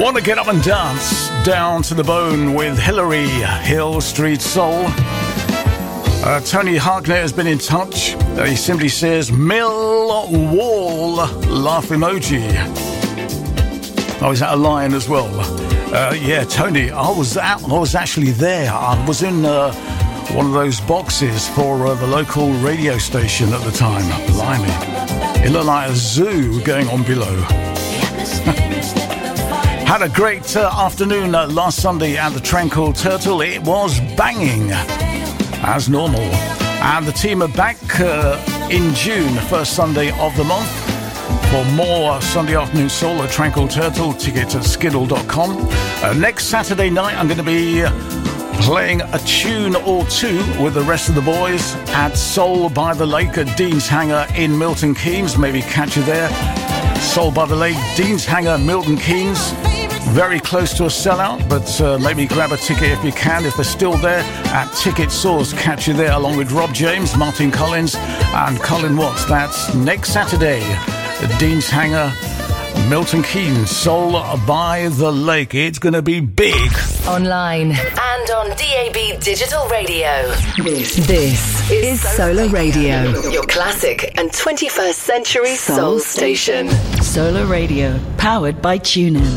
Want to get up and dance down to the bone with Hillary, Hill Street Soul. Tony Harknett has been in touch. He simply says, Mill Wall laugh emoji. Oh, is that a lion as well? Yeah, Tony, I was actually there. I was in one of those boxes for the local radio station at the time. Blimey. It looked like a zoo going on below. Had a great afternoon last Sunday at the Tranquil Turtle. It was banging, as normal. And the team are back in June, first Sunday of the month. For more Sunday afternoon soul at Tranquil Turtle, tickets at skiddle.com. Next Saturday night, I'm going to be playing a tune or two with the rest of the boys at Soul by the Lake at Dean's Hangar in Milton Keynes. Maybe catch you there. Soul by the Lake, Dean's Hangar, Milton Keynes. Very close to a sellout, but maybe grab a ticket if you can. If they're still there, at Ticket Source, catch you there along with Rob James, Martin Collins and Colin Watts. That's next Saturday at Dean's Hangar, Milton Keynes, Soul by the Lake. It's going to be big. Online and on DAB Digital Radio. This is Solar Radio, your classic and 21st century soul station. Solar Radio, powered by TuneIn.